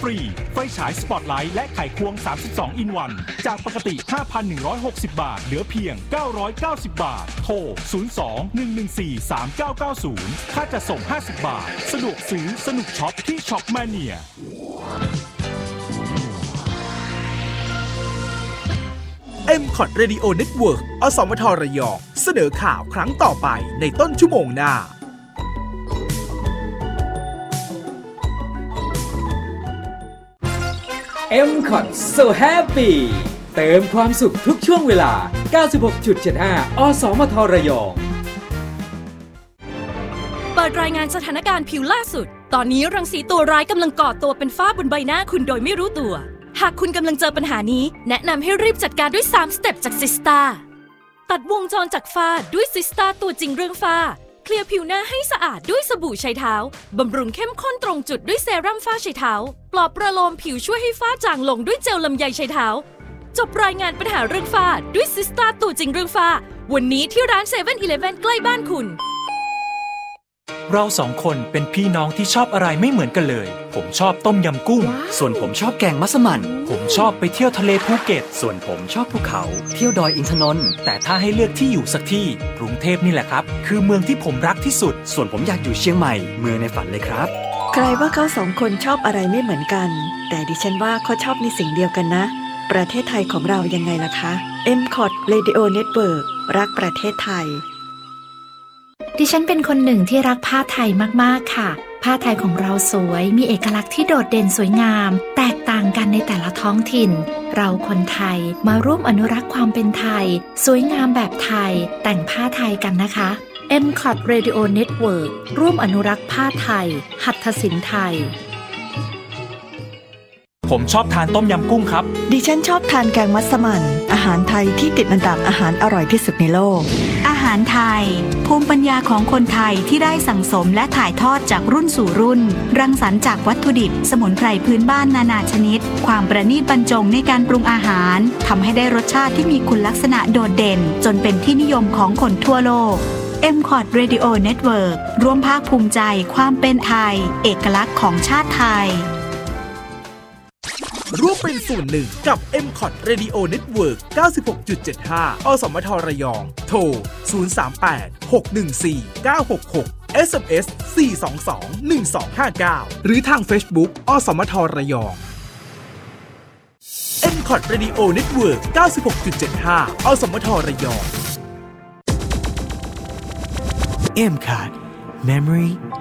ฟรีไฟฉายสปอตไลท์และไขควง32อินวันจากปกติ 5,160 บาทเหลือเพียง990บาทโทร02-114-3990ค่าจัดส่ง50บาทสะดวกซื้อสนุกช็อปที่ช็อปแมเนีย MCOT Radio Network อสมทระยองเสนอข่าวครั้งต่อไปในต้นชั่วโมงหน้า MCOT So Happy เติมความสุขทุกช่วงเวลา 96.75 อสมทระยองเปิดรายงานสถานการณ์ผิวล่าสุดตอนนี้รังสีตัวร้ายกำลังก่อตัวเป็นฝ้าบนใบหน้าคุณโดยไม่รู้ตัวหากคุณกำลังเจอปัญหานี้แนะนำให้รีบจัดการด้วย3สเต็ปจากซิสตาตัดวงจรจากฝ้าด้วยซิสตาตัวจริงเรื่องฝ้าเคลียร์ผิวหน้าให้สะอาดด้วยสบู่ไชเท้าบำรุงเข้มข้นตรงจุดด้วยเซรั่มฝ้าไชเท้าปลอบประโลมผิวช่วยให้ฝ้าจางลงด้วยเจลลำไยไชเท้าจบรายงานปัญหาเรื่องฝ้าด้วยซิสตาตัวจริงเรื่องฝ้าวันนี้ที่ร้าน 7-Eleven ใกล้บ้านคุณเราสองคนเป็นพี่น้องที่ชอบอะไรไม่เหมือนกันเลยผมชอบต้มยำกุ้งส่วนผมชอบแกงมัสมั่นผมชอบไปเที่ยวทะเลภูเก็ตส่วนผมชอบภูเขาเที่ยวดอยอินทนนท์แต่ถ้าให้เลือกที่อยู่สักที่กรุงเทพนี่แหละครับคือเมืองที่ผมรักที่สุดส่วนผมอยากอยู่เชียงใหม่เมืองในฝันเลยครับใครว่าเขาสองคนชอบอะไรไม่เหมือนกันแต่ดิฉันว่าเขาชอบในสิ่งเดียวกันนะประเทศไทยของเรายังไงล่ะคะ MCOT Radio Network รักประเทศไทยดิฉันเป็นคนหนึ่งที่รักผ้าไทยมากๆค่ะผ้าไทยของเราสวยมีเอกลักษณ์ที่โดดเด่นสวยงามแตกต่างกันในแต่ละท้องถิ่นเราคนไทยมาร่วมอนุรักษ์ความเป็นไทยสวยงามแบบไทยแต่งผ้าไทยกันนะคะ MCOT Radio Network ร่วมอนุรักษ์ผ้าไทยหัตถศิลป์ไทยผมชอบทานต้มยำกุ้งครับดิฉันชอบทานแกงมัสมั่นอาหารไทยที่ติดอันดับอาหารอร่อยที่สุดในโลกอาหารไทยภูมิปัญญาของคนไทยที่ได้สั่งสมและถ่ายทอดจากรุ่นสู่รุ่นรังสรรค์จากวัตถุดิบสมุนไพรพื้นบ้านนานาชนิดความประณีตบรรจงในการปรุงอาหารทำให้ได้รสชาติที่มีคุณลักษณะโดดเด่นจนเป็นที่นิยมของคนทั่วโลก MCOT Radio Network ร่วมภาคภูมิใจความเป็นไทยเอกลักษณ์ของชาติไทยร่วมเป็นส่วนหนึ่งกับ MCOT Radio Network 96.75 อสมทระยองโทร038-614-966 SMS 422-1259 หรือทาง Facebook อสมทระยอง MCOT Radio Network 96.75 อสมทระยอง MCOT Memory